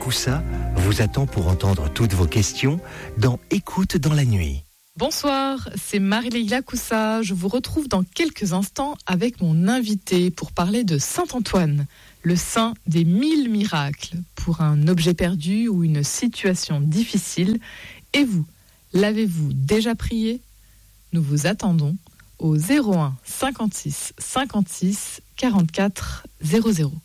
Coussa vous attend pour entendre toutes vos questions dans Écoute dans la nuit. Bonsoir, c'est Marie-Leila Coussa. Je vous retrouve dans quelques instants avec mon invité pour parler de Saint-Antoine, le saint des 1000 miracles, pour un objet perdu ou une situation difficile. Et vous, l'avez-vous déjà prié ? Nous vous attendons au 01 56 56 44 00.